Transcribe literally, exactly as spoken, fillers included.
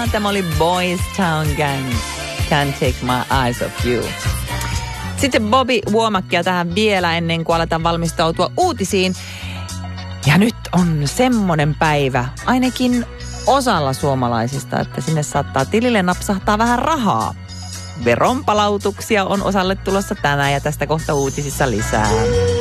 tosiaan tämä oli Boys Town Gang. Can't take my eyes off you. Sitten Bobby Womakia tähän vielä ennen kuin aletaan valmistautua uutisiin. Ja nyt on semmonen päivä, ainakin osalla suomalaisista, että sinne saattaa tilille napsahtaa vähän rahaa. Veronpalautuksia on osalle tulossa tänään ja tästä kohta uutisissa lisää.